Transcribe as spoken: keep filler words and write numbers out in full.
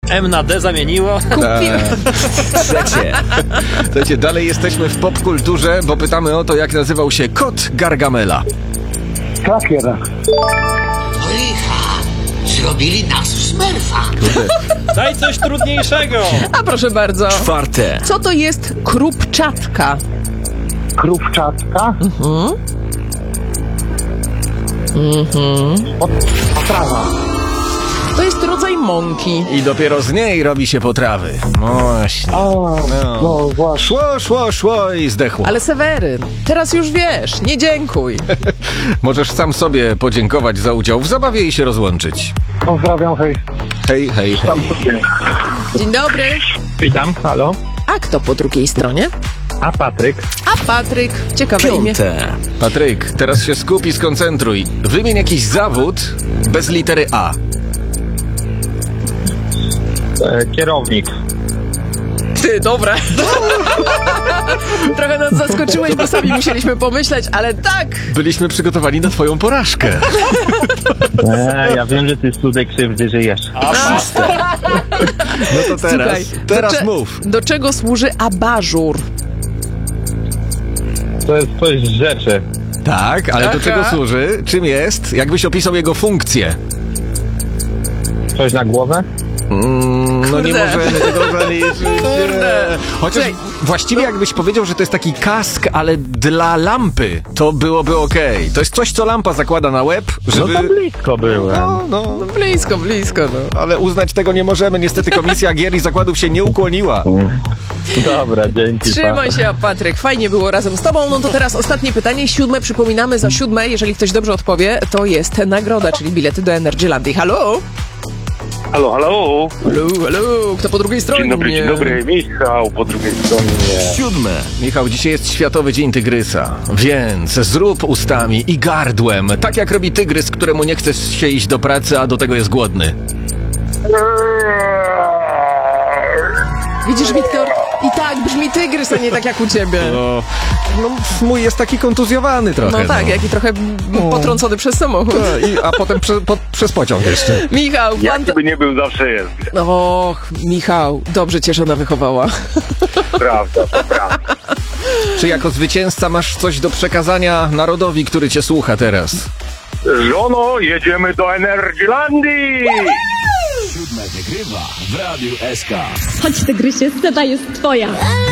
M na D zamieniło. Kupimy. Trzecie. Słuchajcie, dalej jesteśmy w popkulturze, bo pytamy o to, jak nazywał się kot Gargamela. Klakier. Licha, zrobili nas w Smurfa. Daj coś trudniejszego. A proszę bardzo. Czwarte. Co to jest krupczatka? Krówczatka. Mhm. Mhm. Potrawa. To jest rodzaj mąki. I dopiero z niej robi się potrawy. No właśnie. A, no właśnie. Szło, szło, szło i zdechło. Ale Seweryn, teraz już wiesz, nie dziękuj. Możesz sam sobie podziękować za udział w zabawie i się rozłączyć. Pozdrawiam, hej. Hej, hej, hej. Dzień dobry. Witam, halo. A kto po drugiej stronie? A Patryk? A Patryk. Ciekawe imię. Piąte. Patryk, teraz się skup i skoncentruj. Wymień jakiś zawód bez litery A. E, kierownik. Ty, dobra. Trochę nas zaskoczyłeś, bo sami musieliśmy pomyśleć, ale tak. Byliśmy przygotowani na twoją porażkę. E, ja wiem, że ty studek krzywdy żyjesz. Szóste. No to teraz, Słuchaj, teraz do cze- mów. Do czego służy abażur? To jest coś z rzeczy. Tak, ale do Aha. czego służy? Czym jest? Jakbyś opisał jego funkcję? Coś na głowę? Mm, no nie Kurde. możemy tego zaliczyć. Kurde. Chociaż Słuchaj, właściwie jakbyś powiedział, że to jest taki kask, ale dla lampy, to byłoby okej. To jest coś, co lampa zakłada na łeb, żeby... No to blisko byłem. No, no, No blisko, blisko, no. ale uznać tego nie możemy. Niestety Komisja Gier i Zakładów się nie ukłoniła. Dobra, dzięki. Trzymaj się, Patryk. Fajnie było razem z tobą. No to teraz ostatnie pytanie, siódme. Przypominamy, za siódme, jeżeli ktoś dobrze odpowie, to jest nagroda, czyli bilety do Energylandii. Halo? Halo, halo. Halo, halo. Kto po drugiej stronie? Dzień dobry, dzień dobry. Michał po drugiej stronie. Siódme. Michał, dzisiaj jest Światowy Dzień Tygrysa, więc zrób ustami i gardłem, tak jak robi tygrys, któremu nie chce się iść do pracy, a do tego jest głodny. Widzisz, Wiktor? I tak brzmi tygrys, a nie tak jak u ciebie. No, no mój jest taki kontuzjowany trochę. No tak, jak i trochę potrącony przez samochód. No, i, a potem prze, po, przez pociąg jeszcze. Michał, pan... Jaki by nie był, zawsze jest. Och, Michał, dobrze cię żona wychowała. Prawda, to prawda. Czy jako zwycięzca masz coś do przekazania narodowi, który cię słucha teraz? Żono, jedziemy do Energylandii! Siódme wygrywa w Radiu S K. Chodź, tygrysie, scena jest twoja.